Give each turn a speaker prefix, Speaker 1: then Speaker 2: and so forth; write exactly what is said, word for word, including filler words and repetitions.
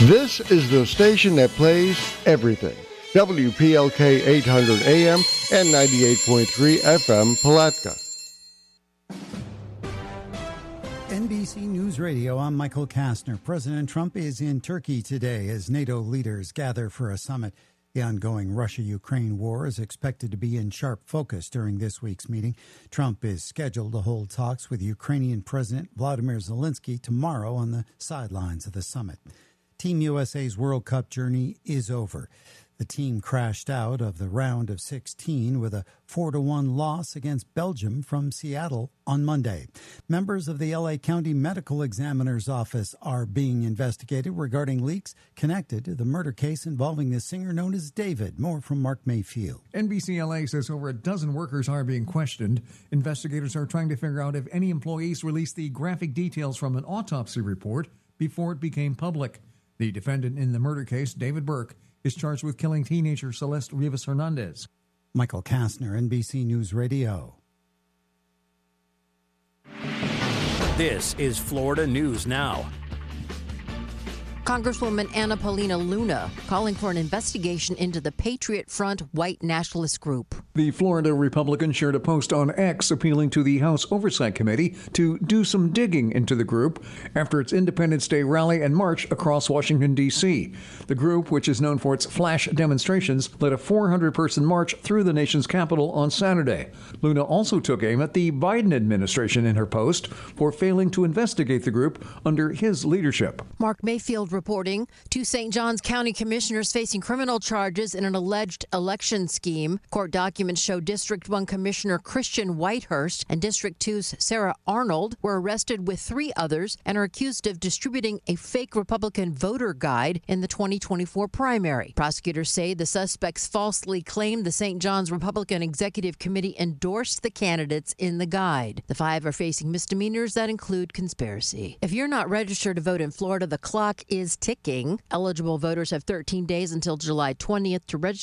Speaker 1: This is the station that plays everything. W P L K eight hundred A M and ninety-eight point three F M Palatka.
Speaker 2: N B C News Radio, I'm Michael Kastner. President Trump is in Turkey today as NATO leaders gather for a summit. The ongoing Russia-Ukraine war is expected to be in sharp focus during this week's meeting. Trump is scheduled to hold talks with Ukrainian President Vladimir Zelensky tomorrow on the sidelines of the summit. Team U S A's World Cup journey is over. The team crashed out of the round of sixteen with a four to one loss against Belgium from Seattle on Monday. Members of the L A County Medical Examiner's Office are being investigated regarding leaks connected to the murder case involving the singer known as David. More from Mark Mayfield.
Speaker 3: N B C L A says over a dozen workers are being questioned. Investigators are trying to figure out if any employees released the graphic details from an autopsy report before it became public. The defendant in the murder case, David Burke, is charged with killing teenager Celeste Rivas Hernandez.
Speaker 2: Michael Kastner, N B C News Radio.
Speaker 4: This is Florida News Now.
Speaker 5: Congresswoman Anna Paulina Luna calling for an investigation into the Patriot Front white nationalist group.
Speaker 3: The Florida Republican shared a post on X appealing to the House Oversight Committee to do some digging into the group after its Independence Day rally and march across Washington, D C. The group, which is known for its flash demonstrations, led a four hundred person march through the nation's capital on Saturday. Luna also took aim at the Biden administration in her post for failing to investigate the group under his leadership.
Speaker 5: Mark Mayfield reporting. Two Saint Johns County commissioners facing criminal charges in an alleged election scheme. Court documents show District one Commissioner Christian Whitehurst and District two's Sarah Arnold were arrested with three others and are accused of distributing a fake Republican voter guide in the twenty twenty-four primary. Prosecutors say the suspects falsely claimed the Saint John's Republican Executive Committee endorsed the candidates in the guide. The five are facing misdemeanors that include conspiracy. If you're not registered to vote in Florida, the clock is ticking. Eligible voters have thirteen days until July twentieth to register